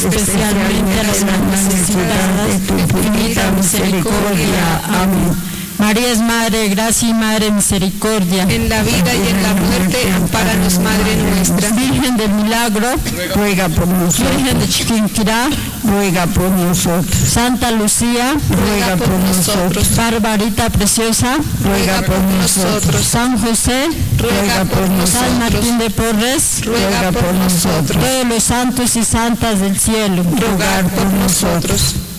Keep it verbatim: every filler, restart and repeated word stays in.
especialmente a las más necesitadas de tu infinita misericordia. Amén. María es Madre de Gracia y Madre de Misericordia. En la vida y en la muerte, ampáranos, Madre nuestra. Virgen del Milagro, ruega por nosotros. Virgen de Chiquinquirá, ruega por nosotros. Santa Lucía, ruega por nosotros. Barbarita Preciosa, ruega por nosotros. San José, ruega por nosotros. San Martín de Porres, ruega por nosotros. Todos los santos y santas del cielo, rugar por nosotros.